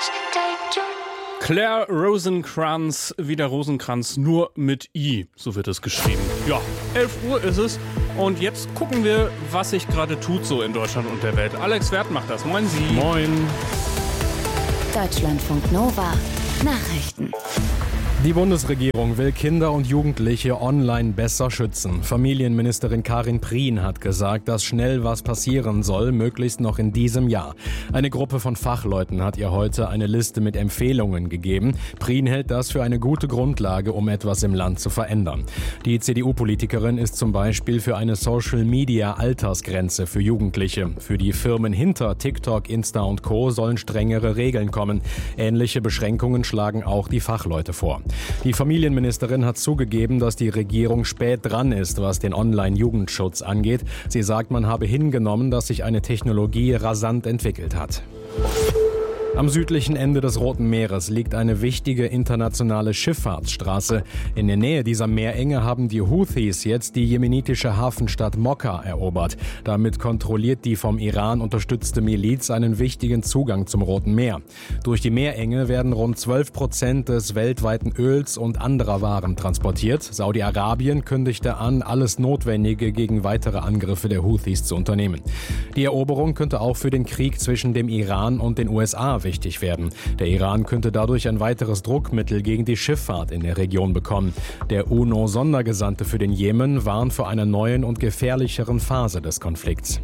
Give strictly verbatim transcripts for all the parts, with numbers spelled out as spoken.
Claire Rosenkranz, wie der Rosenkranz, nur mit I, so wird es geschrieben. Ja, elf Uhr ist es und jetzt gucken wir, was sich gerade tut so in Deutschland und der Welt. Alex Werth macht das. Moin Sie. Moin. Deutschlandfunk Nova Nachrichten. Die Bundesregierung will Kinder und Jugendliche online besser schützen. Familienministerin Karin Prien hat gesagt, dass schnell was passieren soll, möglichst noch in diesem Jahr. Eine Gruppe von Fachleuten hat ihr heute eine Liste mit Empfehlungen gegeben. Prien hält das für eine gute Grundlage, um etwas im Land zu verändern. Die C D U-Politikerin ist zum Beispiel für eine Social-Media-Altersgrenze für Jugendliche. Für die Firmen hinter TikTok, Insta und Co. sollen strengere Regeln kommen. Ähnliche Beschränkungen schlagen auch die Fachleute vor. Die Familienministerin hat zugegeben, dass die Regierung spät dran ist, was den Online-Jugendschutz angeht. Sie sagt, man habe hingenommen, dass sich eine Technologie rasant entwickelt hat. Am südlichen Ende des Roten Meeres liegt eine wichtige internationale Schifffahrtsstraße. In der Nähe dieser Meerenge haben die Houthis jetzt die jemenitische Hafenstadt Mokka erobert. Damit kontrolliert die vom Iran unterstützte Miliz einen wichtigen Zugang zum Roten Meer. Durch die Meerenge werden rund zwölf Prozent des weltweiten Öls und anderer Waren transportiert. Saudi-Arabien kündigte an, alles Notwendige gegen weitere Angriffe der Houthis zu unternehmen. Die Eroberung könnte auch für den Krieg zwischen dem Iran und den U S A wichtig werden. Der Iran könnte dadurch ein weiteres Druckmittel gegen die Schifffahrt in der Region bekommen. Der UNO-Sondergesandte für den Jemen warnt vor einer neuen und gefährlicheren Phase des Konflikts.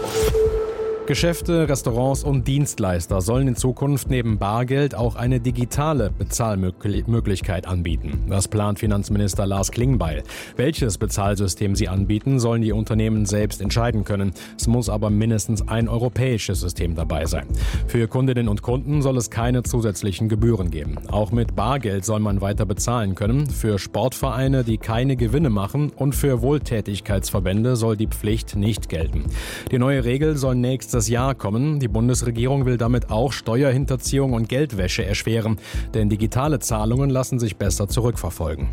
Geschäfte, Restaurants und Dienstleister sollen in Zukunft neben Bargeld auch eine digitale Bezahlmöglichkeit anbieten. Das plant Finanzminister Lars Klingbeil. Welches Bezahlsystem sie anbieten, sollen die Unternehmen selbst entscheiden können. Es muss aber mindestens ein europäisches System dabei sein. Für Kundinnen und Kunden soll es keine zusätzlichen Gebühren geben. Auch mit Bargeld soll man weiter bezahlen können. Für Sportvereine, die keine Gewinne machen, und für Wohltätigkeitsverbände soll die Pflicht nicht gelten. Die neue Regel soll nächstes Jahr kommen. Die Bundesregierung will damit auch Steuerhinterziehung und Geldwäsche erschweren, denn digitale Zahlungen lassen sich besser zurückverfolgen.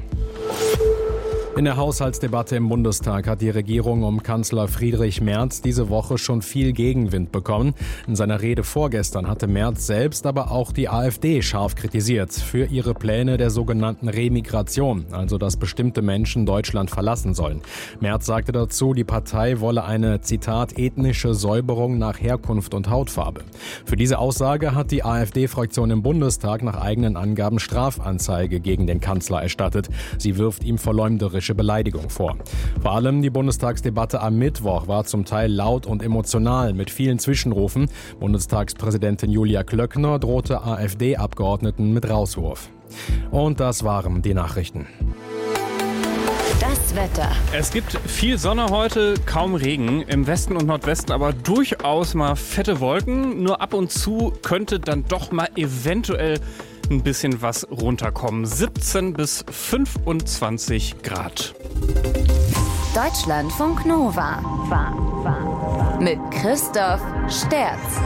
In der Haushaltsdebatte im Bundestag hat die Regierung um Kanzler Friedrich Merz diese Woche schon viel Gegenwind bekommen. In seiner Rede vorgestern hatte Merz selbst aber auch die AfD scharf kritisiert für ihre Pläne der sogenannten Remigration, also dass bestimmte Menschen Deutschland verlassen sollen. Merz sagte dazu, die Partei wolle eine, Zitat, ethnische Säuberung nach Herkunft und Hautfarbe. Für diese Aussage hat die AfD-Fraktion im Bundestag nach eigenen Angaben Strafanzeige gegen den Kanzler erstattet. Sie wirft ihm verleumderische Beleidigung vor. Vor allem die Bundestagsdebatte am Mittwoch war zum Teil laut und emotional mit vielen Zwischenrufen. Bundestagspräsidentin Julia Klöckner drohte AfD-Abgeordneten mit Rauswurf. Und das waren die Nachrichten. Das Wetter. Es gibt viel Sonne heute, kaum Regen. Im Westen und Nordwesten aber durchaus mal fette Wolken. Nur ab und zu könnte dann doch mal eventuell ein bisschen was runterkommen. siebzehn bis fünfundzwanzig Grad. Deutschlandfunk Nova. Mit Christoph Sterz.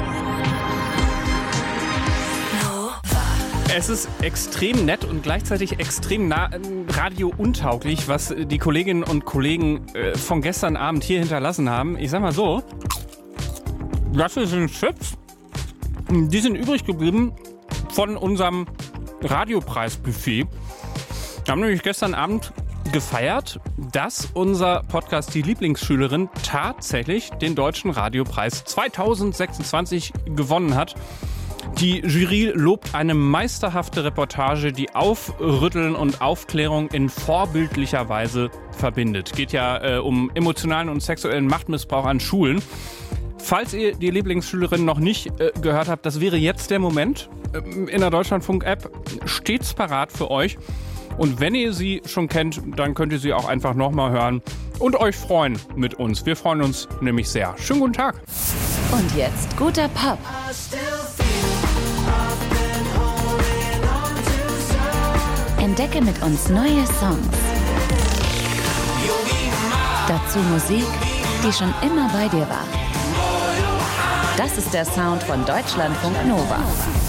Es ist extrem nett und gleichzeitig extrem nah, radiountauglich, was die Kolleginnen und Kollegen äh, von gestern Abend hier hinterlassen haben. Ich sag mal so, das sind Chips, die sind übrig geblieben von unserem Radiopreisbuffet. Wir haben nämlich gestern Abend gefeiert, dass unser Podcast Die Lieblingsschülerin tatsächlich den Deutschen Radiopreis zweitausendsechsundzwanzig gewonnen hat. Die Jury lobt eine meisterhafte Reportage, die Aufrütteln und Aufklärung in vorbildlicher Weise verbindet. Geht ja äh, um emotionalen und sexuellen Machtmissbrauch an Schulen. Falls ihr die Lieblingsschülerin noch nicht äh, gehört habt, das wäre jetzt der Moment. Ähm, in der Deutschlandfunk-App stets parat für euch. Und wenn ihr sie schon kennt, dann könnt ihr sie auch einfach nochmal hören und euch freuen mit uns. Wir freuen uns nämlich sehr. Schönen guten Tag. Und jetzt guter Pop. Entdecke mit uns neue Songs. Dazu Musik, die schon immer bei dir war. Das ist der Sound von Deutschlandfunk Nova.